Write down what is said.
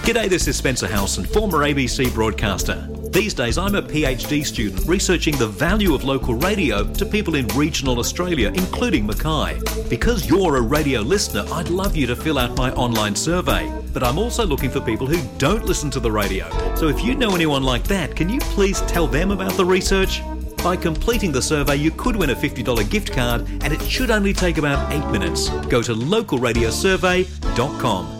G'day, this is Spencer Howson, former ABC broadcaster. These days I'm a PhD student researching the value of local radio to people in regional Australia, including Mackay. Because you're a radio listener, I'd love you to fill out my online survey. But I'm also looking for people who don't listen to the radio. So if you know anyone like that, can you please tell them about the research? By completing the survey, you could win a $50 gift card, and it should only take about 8 minutes. Go to localradiosurvey.com.